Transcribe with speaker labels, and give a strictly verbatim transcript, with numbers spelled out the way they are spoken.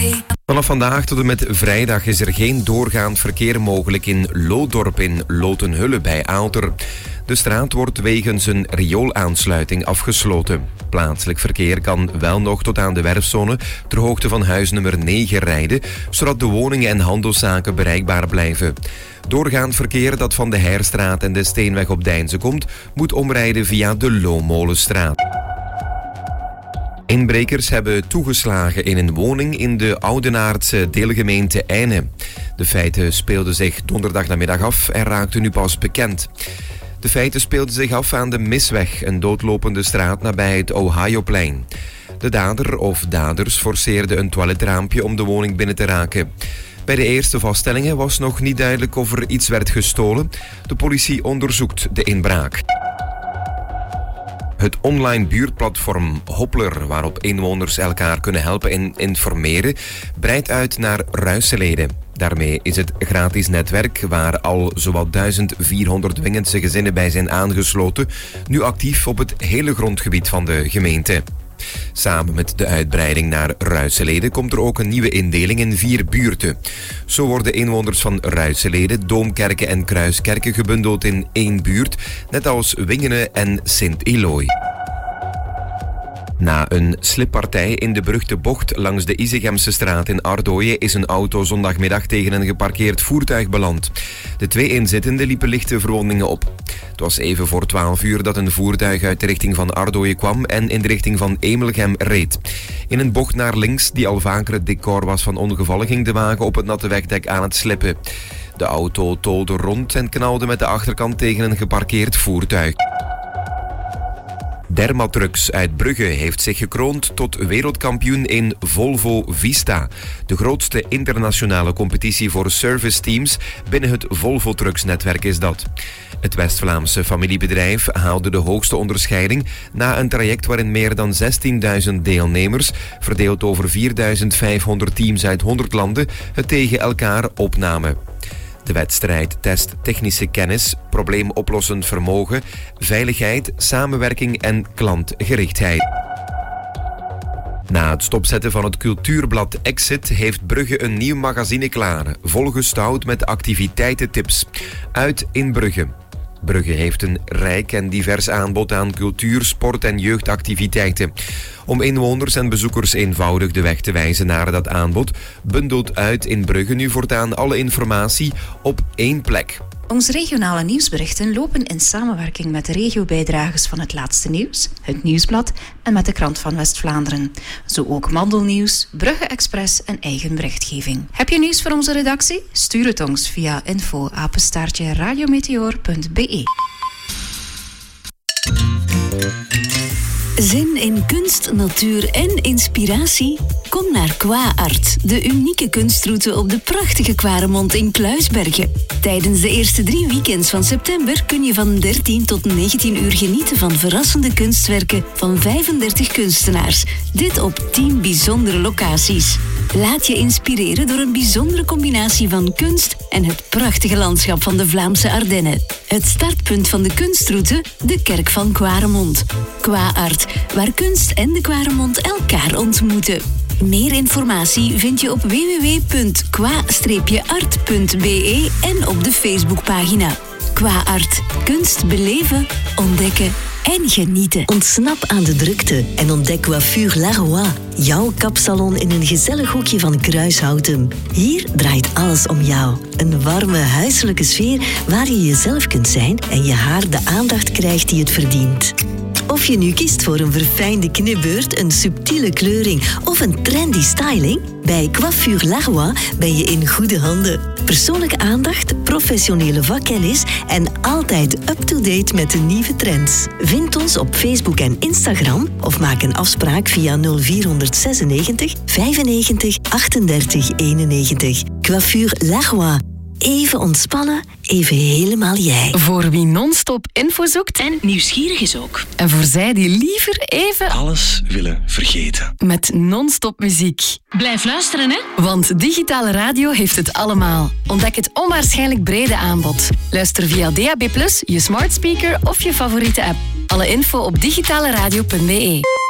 Speaker 1: Vanaf vandaag tot en met vrijdag is er geen doorgaand verkeer mogelijk in Loodorp in Lotenhulle bij Aalter. De straat wordt wegens een rioolaansluiting afgesloten. Plaatselijk verkeer kan wel nog tot aan de werfzone ter hoogte van huis nummer negen rijden, zodat de woningen en handelszaken bereikbaar blijven. Doorgaand verkeer dat van de Heirstraat en de Steenweg op Deinze komt, moet omrijden via de Loomolenstraat. Inbrekers hebben toegeslagen in een woning in de Oudenaardse deelgemeente Eyne. De feiten speelden zich donderdagmiddag af en raakten nu pas bekend. De feiten speelden zich af aan de Misweg, een doodlopende straat nabij het Ohioplein. De dader of daders forceerden een toiletraampje om de woning binnen te raken. Bij de eerste vaststellingen was nog niet duidelijk of er iets werd gestolen. De politie onderzoekt de inbraak. Het online buurtplatform Hoppler, waarop inwoners elkaar kunnen helpen en informeren, breidt uit naar Ruisseleden. Daarmee is het gratis netwerk, waar al zowat duizend vierhonderd Wingense gezinnen bij zijn aangesloten, nu actief op het hele grondgebied van de gemeente. Samen met de uitbreiding naar Ruisseleden komt er ook een nieuwe indeling in vier buurten. Zo worden inwoners van Ruisseleden, Doomkerken en Kruiskerken gebundeld in één buurt, net als Wingene en Sint-Eloy. Na een slippartij in de beruchte bocht langs de Izegemse straat in Ardooien is een auto zondagmiddag tegen een geparkeerd voertuig beland. De twee inzittenden liepen lichte verwondingen op. Het was even voor twaalf uur dat een voertuig uit de richting van Ardooien kwam en in de richting van Emelgem reed. In een bocht naar links, die al vaker het decor was van ongevallen, ging de wagen op het natte wegdek aan het slippen. De auto tolde rond en knalde met de achterkant tegen een geparkeerd voertuig. Dermatrucks uit Brugge heeft zich gekroond tot wereldkampioen in Volvo Vista. De grootste internationale competitie voor serviceteams binnen het Volvo Trucks-netwerk is dat. Het West-Vlaamse familiebedrijf haalde de hoogste onderscheiding na een traject waarin meer dan zestienduizend deelnemers, verdeeld over vierduizend vijfhonderd teams uit honderd landen, het tegen elkaar opnamen. De wedstrijd test technische kennis, probleemoplossend vermogen, veiligheid, samenwerking en klantgerichtheid. Na het stopzetten van het cultuurblad Exit heeft Brugge een nieuw magazine klaar, volgestouwd met activiteitentips. Uit in Brugge. Brugge heeft een rijk en divers aanbod aan cultuur, sport en jeugdactiviteiten. Om inwoners en bezoekers eenvoudig de weg te wijzen naar dat aanbod, bundelt Uit in Brugge nu voortaan alle informatie op één plek.
Speaker 2: Onze regionale nieuwsberichten lopen in samenwerking met de regiobijdragers van het laatste nieuws, het Nieuwsblad en met de Krant van West-Vlaanderen. Zo ook Mandelnieuws, Brugge Express en eigen berichtgeving. Heb je nieuws voor onze redactie? Stuur het ons via info apenstaartje radiometeor punt b e.
Speaker 3: Zin in kunst, natuur en inspiratie? Kom naar Qua-Art, de unieke kunstroute op de prachtige Kwaremond in Kluisbergen. Tijdens de eerste drie weekends van september kun je van dertien tot negentien uur genieten van verrassende kunstwerken van vijfendertig kunstenaars. Dit op tien bijzondere locaties. Laat je inspireren door een bijzondere combinatie van kunst en het prachtige landschap van de Vlaamse Ardennen. Het startpunt van de kunstroute, de Kerk van Kwaremond. Qua-Art, waar kunst en de Kwaremond elkaar ontmoeten. Meer informatie vind je op w w w punt qua art punt b e en op de Facebookpagina. Qua-Art. Kunst beleven, ontdekken en genieten.
Speaker 4: Ontsnap aan de drukte en ontdek Coiffure Laroy. Jouw kapsalon in een gezellig hoekje van Kruishouten. Hier draait alles om jou. Een warme, huiselijke sfeer waar je jezelf kunt zijn en je haar de aandacht krijgt die het verdient. Of je nu kiest voor een verfijnde knipbeurt, een subtiele kleuring of een trendy styling, bij Coiffure Laroy ben je in goede handen. Persoonlijke aandacht, professionele vakkennis en altijd up-to-date met de nieuwe trends. Vind ons op Facebook en Instagram of maak een afspraak via nul vier zesennegentig vijfennegentig achtendertig eenennegentig. Coiffure Laroy. Even ontspannen, even helemaal jij.
Speaker 5: Voor wie non-stop info zoekt
Speaker 6: en nieuwsgierig is ook.
Speaker 5: En voor zij die liever even
Speaker 7: alles willen vergeten.
Speaker 5: Met non-stop muziek.
Speaker 6: Blijf luisteren, hè?
Speaker 5: Want digitale radio heeft het allemaal. Ontdek het onwaarschijnlijk brede aanbod. Luister via D A B plus, je smart speaker of je favoriete app. Alle info op digitale radio punt b e.